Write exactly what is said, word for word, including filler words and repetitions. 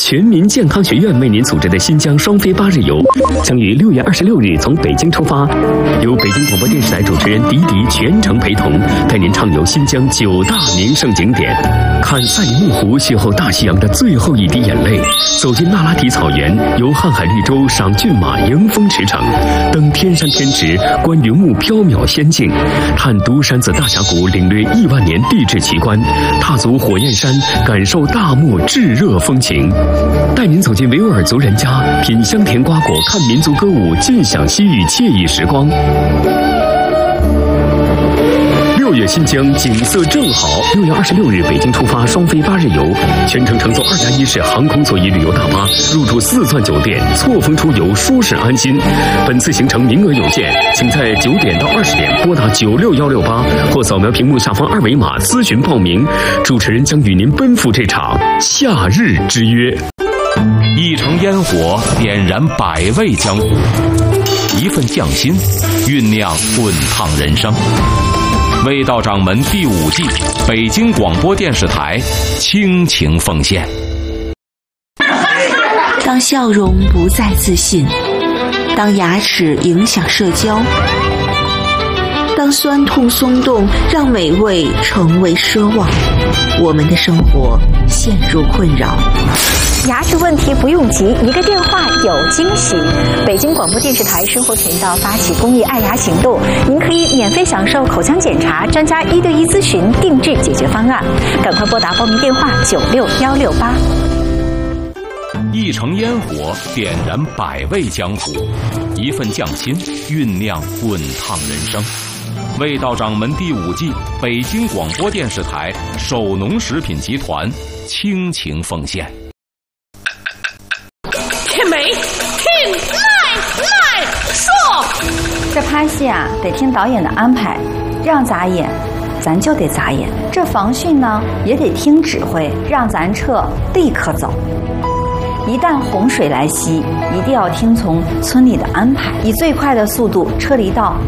全民健康学院为您组织的新疆双飞八日游，将于六月二十六日从北京出发，由北京广播电视台主持人迪迪全程陪同，带您畅游新疆九大名胜景点，看赛里木湖邂逅大西洋的最后一滴眼泪，走进那拉提草原，游瀚海绿洲，赏骏马，迎风驰骋，登天山天池，观云雾缥缈仙境，探独山子大峡谷，领略亿万年地质奇观，踏足火焰山，感受大漠炙热风情，带您走进维吾尔族人家，品香甜瓜果，看民族歌舞，尽享西域惬意时光。六月新疆景色正好，六月二十六日北京出发双飞八日游，全程乘坐二加一式航空座椅旅游大巴，入住四钻酒店，错峰出游，舒适安心。本次行程名额有限，请在九点到二十点拨打九六幺六八或扫描屏幕下方二维码咨询报名。主持人将与您奔赴这场夏日之约。 一城烟火点燃百味江湖，一份匠心酝酿滚烫人生。味道掌门第五季，北京广播电视台倾情奉献。 当笑容不再自信，当牙齿影响社交，当酸痛松动让美味成为奢望，我们的生活陷入困扰。 牙齿问题不用急，一个电话有惊喜。北京广播电视台生活频道发起公益爱牙行动，您可以免费享受口腔检查、专家一对一咨询、定制解决方案。赶快拨打报名电话九六幺六八。 一城烟火点燃百味江湖，一份匠心酝酿滚烫人生。味道掌门第五季，北京广播电视台首农食品集团倾情奉献。 天梅，听，来来说， 这拍戏啊，得听导演的安排，让咋演，咱就得咋演。这防汛呢，也得听指挥，让咱撤，立刻走。一旦洪水来袭，一定要听从村里的安排，以最快的速度撤离到